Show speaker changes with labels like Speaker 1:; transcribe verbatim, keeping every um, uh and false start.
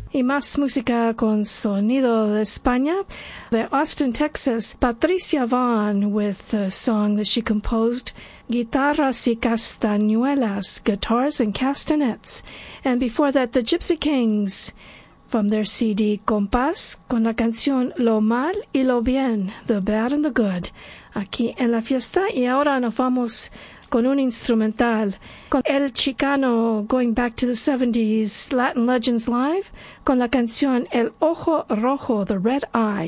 Speaker 1: Y más música con sonido de España. De Austin, Texas, Patricia Vaughn with a song that she composed, Guitarras y Castañuelas, Guitars and Castanets. And before that, the Gypsy Kings from their C D Compás con la canción Lo Mal y Lo Bien, The Bad and the Good, aquí en la fiesta. Y ahora nos vamos con un instrumental, con El Chicano, going back to the seventies Latin Legends Live, con la canción El Ojo Rojo, The Red Eye.